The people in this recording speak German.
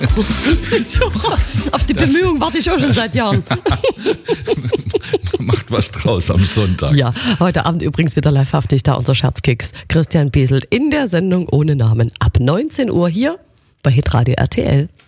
Auf die Bemühungen warte ich auch schon seit Jahren. Macht was draus am Sonntag. Ja, heute Abend übrigens wieder livehaftig da unser Scherzkeks. Christian Besel in der Sendung ohne Namen ab 19 Uhr hier bei Hitradio RTL.